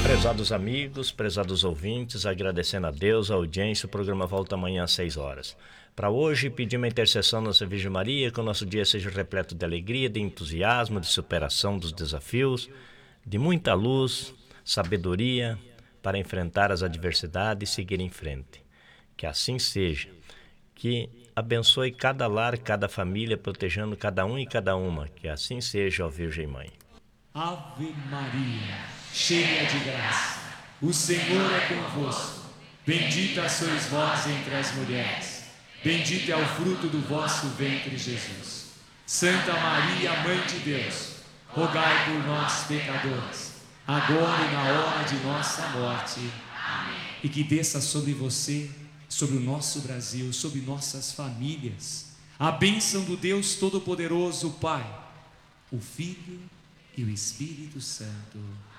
Prezados amigos, prezados ouvintes, agradecendo a Deus a audiência, o programa volta amanhã às 6 horas. Para hoje, pedimos a intercessão da Nossa Virgem Maria, que o nosso dia seja repleto de alegria, de entusiasmo, de superação dos desafios, de muita luz, sabedoria, para enfrentar as adversidades e seguir em frente. Que assim seja. Que abençoe cada lar, cada família, protegendo cada um e cada uma. Que assim seja, ó Virgem Mãe. Ave Maria, cheia de graça, o Senhor é convosco. Bendita sois vós entre as mulheres, bendito é o fruto do vosso ventre, Jesus. Santa Maria, Mãe de Deus, rogai por nós, pecadores, agora e na hora de nossa morte. Amém. E que desça sobre você, sobre o nosso Brasil, sobre nossas famílias, a bênção do Deus Todo-Poderoso, o Pai, o Filho e o Espírito Santo.